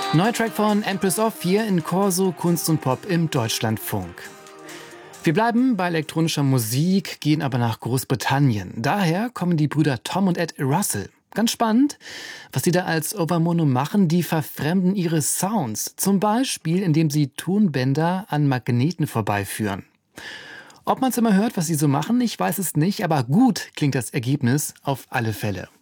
Neuer Track von Empress of hier in Corso Kunst und Pop im Deutschlandfunk. Wir bleiben bei elektronischer Musik, gehen aber nach Großbritannien. Daher kommen die Brüder Tom und Ed Russell. Ganz spannend, was die da als Overmono machen, die verfremden ihre Sounds. Zum Beispiel, indem sie Tonbänder an Magneten vorbeiführen. Ob man es immer hört, was sie so machen, ich weiß es nicht, aber gut klingt das Ergebnis auf alle Fälle.